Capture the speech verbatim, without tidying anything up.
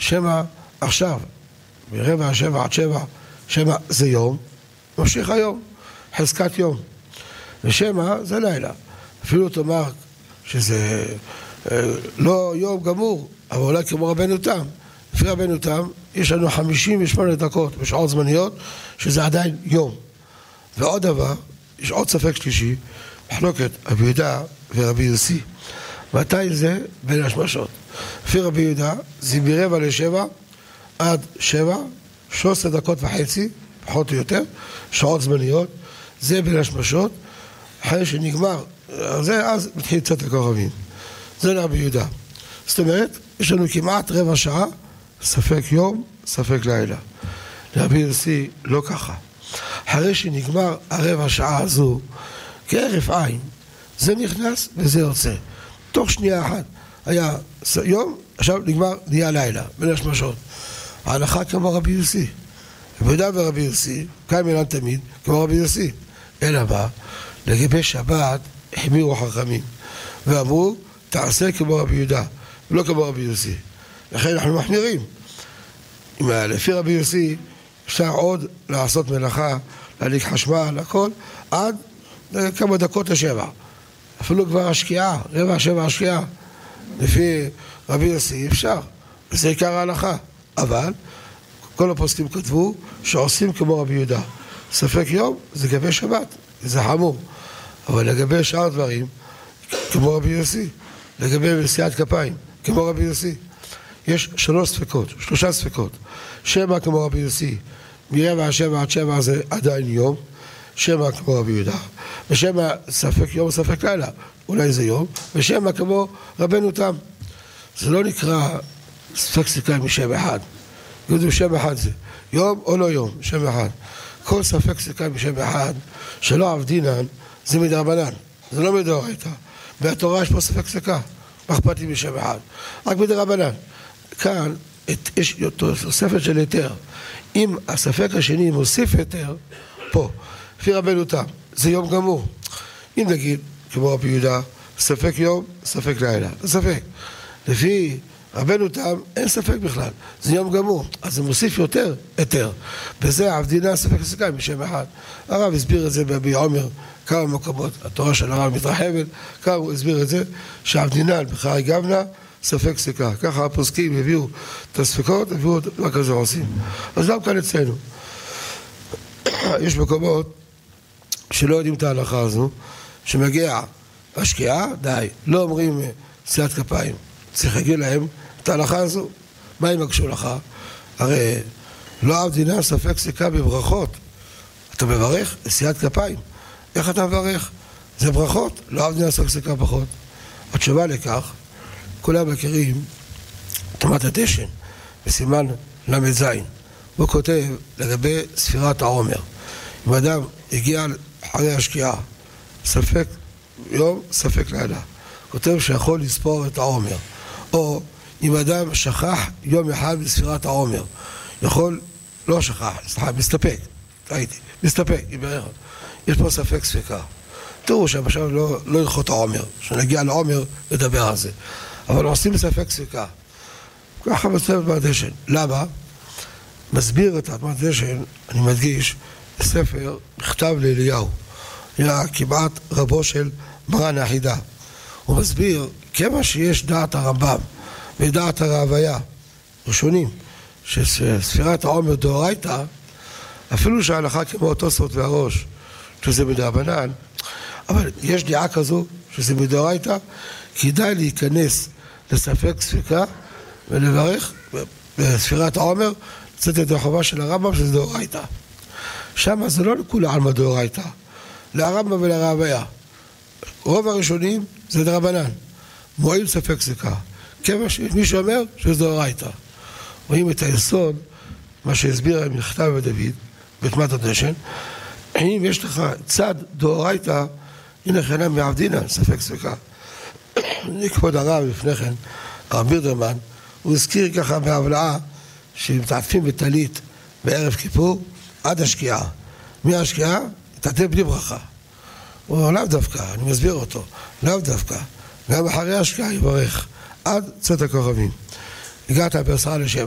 שמא עכשיו, מרבע שבע עד שבע, שמא זה יום, ממשיך היום, חזקת יום. ושמא זה לילה. אפילו תאמר שזה אה, לא יום גמור, אבל אולי כמו רבנו תם. לפי רבנו תם, יש לנו חמישים ושמונה דקות בשעות זמניות, שזה עדיין יום. ועוד דבר, יש עוד ספק שלישי, מחלוקת רבי יהודה ורבי יוסי. מתי זה? בין השמשות. לפי רבי יהודה, זה מרבע לשבע עד שבע, שלוש עשרה דקות וחצי, פחות או יותר, שעות זמניות, זה בין השמשות, אחרי שנגמר, זה אז מתחיל קצת הכוכבים. זה לרבי יהודה. זאת אומרת, יש לנו כמעט רבע שעה, ספק יום, ספק לילה. לרבי יוסי לא ככה. אחרי שנגמר הרבע שעה הזו, כהרף עין, זה נכנס וזה יוצא. תוך שנייה אחת היה יום, עכשיו נגמר, נהיה לילה, בין השמשות. ההלכה כמו רבי יוסי. רבי יהודה ורבי יוסי, כאן מילן תמיד, כמו רבי יוסי. אלא מה? לגבי שבת, החמירו חכמים. ואמרו, תעשה כמו רבי יהודה, ולא כמו רבי יוסי. לכן אנחנו מחמירים. לפי רבי יוסי, אפשר עוד לעשות מלאכה, להליק חשמל, הכל, עד כמה דקות לשבע. אפילו כבר השקיעה, רבע שבע השקיעה. לפי רבי יוסי אפשר, וזה עיקר ההלכה. אבל כל הפוסקים כתבו שעושים כמו רבי יהודה. ספק יום זה לגבי שבת, זה חמור. אבל לגבי שאר דברים, כמו רבי יוסי. לגבי נשיאת כפיים, כמו רבי יוסי. יש שלוש ספקות, שלושה ספקות. שמא כמו רבי יוסי, מרבע שבע עד שבע זה עדיין יום. שמא כמו רבי יהודה. ושמא ספק יום, ספק לילה. אולי זה יום. ושמא כמו רבנו תם. זה לא נקרא ספק ספקה משם אחד. יודעים שם אחד זה. יום או לא יום, שם אחד. כל ספק ספקה משם אחד, שלא עבדינן, זה מדרבנן. זה לא מדאורייתא. והתורה יש פה ספק ספקה. מה אכפת לי משם אחד? רק מדרבנן. כאן יש תוספת של היתר. אם הספק השני מוסיף היתר, פה, לפי רבנו תם, זה יום גמור. אם נגיד, כמו רבי יהודה, ספק יום, ספק לילה. זה ספק. לפי רבנו תם, אין ספק בכלל. זה יום גמור. אז זה מוסיף יותר היתר. בזה עבדינה ספק ספקה משם אחד. הרב הסביר את זה בבי עומר כמה מקומות. התורה של הרב מתרחבת. כמה הוא הסביר את זה, שעבדינה בחיי גבנה, ספק ספקה. ככה הפוסקים הביאו את הספקות, הביאו מה כזה עושים. אז גם כאן אצלנו. יש מקומות שלא יודעים את ההלכה הזו, שמגיע השקיעה, די, לא אומרים נשיאת כפיים. צריך להגיד להם את ההלכה הזו. מה הם יקשו לך? הרי לא עבדינה ספק ספקה בברכות. אתה מברך נשיאת כפיים. איך אתה מברך? זה ברכות, לא עבדינה ספק ספקה פחות. התשובה לכך, כולם מכירים תמת הדשן, בסימן למד זין. הוא כותב לגבי ספירת העומר. אם אדם הגיע אחרי השקיעה, ספק יום, ספק לילה. כותב שיכול לספור את העומר. או אם אדם שכח יום אחד בספירת העומר, יכול, לא שכח, סליחה, מסתפק. הייתי, מסתפק, יברך. יש פה ספק ספקה. תראו שבשביל לא, לא ילכו את העומר, שנגיע לעומר לדבר על זה. אבל עושים ספק ספקה. ככה מסתפק מהדשן. למה? מסביר את המדשן, אני מדגיש, בספר מכתב לאליהו. היה כמעט רבו של מרן האחידה. הוא מסביר כמה שיש דעת הרמב"ם ודעת הרעביה, ראשונים, שספירת העומר דאורייתא, אפילו שההלכה כמו התוספות והראש, שזה מדרבנן, אבל יש דעה כזו שזה מדאורייתא, כדאי להיכנס לספק ספקה ולברך בספירת העומר, לצאת את החובה של הרמב"ם שזה דאורייתא. שם זה לא לכולה עלמא דאורייתא, לרמב"ם ולרעביה. רוב הראשונים זה דרבנן, מועיל ספק ספקה. כמה שמישהו אומר שזה דאורייתא. רואים את היסוד, מה שהסביר המכתב ודוד, בתמת הדשן, אם יש לך צד דאורייתא, הנה חינם מעבדינה, ספק ספקה. אני כבוד הרב לפני כן, הרב בירדרמן, הוא הזכיר ככה בהבלעה, שמתעטפים בטלית בערב כיפור עד השקיעה. מהשקיעה תעטף בלי ברכה. הוא אומר, לאו דווקא, אני מסביר אותו, לאו דווקא. גם אחרי השקיעה יברך עד צאת הכוכבים. הגעת בעשרה לשבע.